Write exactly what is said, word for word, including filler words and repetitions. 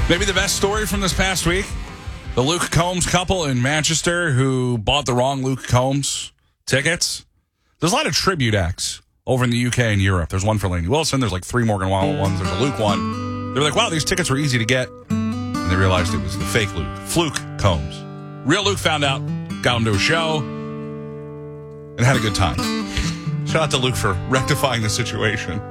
Maybe the best story from this past week, the Luke Combs couple in Manchester who bought the wrong Luke Combs tickets. There's a lot of tribute acts over in the U K and Europe. There's one for Lainey Wilson. There's like three Morgan Wallen ones. There's a Luke one. They were like, wow, these tickets were easy to get. And they realized it was the fake Luke, Fluke Combs. Real Luke found out, got him to a show, and had a good time. Shout out to Luke for rectifying the situation.